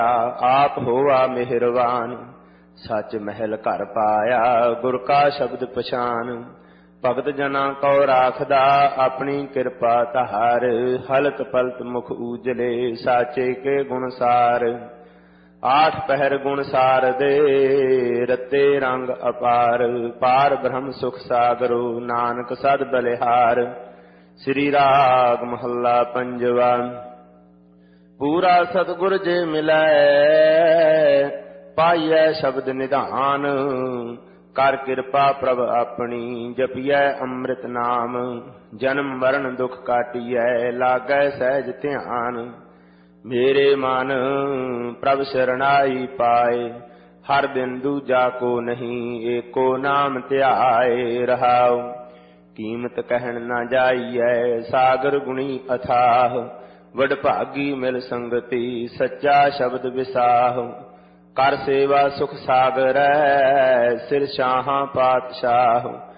आप होवा मेहरबान। सच महल घर पाया गुर का शब्द पछान। भगत जना को राखदा अपनी कृपा तहार। हलत पलत मुख उजले साचे के गुणसार। आठ पहर गुणसार दे रते रंग अपार। पार ब्रह्म सुख सागरो नानक सद बलिहार। श्री राग महला पंजवा। पूरा सतगुर जे मिलै पाइयै शब्द निधान। कर कृपा प्रभ अपनी जपियै अमृत नाम। जन्म मरण दुख काटियै लागै सहज ध्यान। मेरे मन प्रभ शरणाई पाए हर दिन दूजा को नहीं एको नाम ध्याए रहाओ। कीमत कहन न जाइयै सागर गुणी अथाह। वडभागी मिल संगति सच्चा शब्द विसाह। कर सेवा सुख सागर सिर शाहां पातशाह।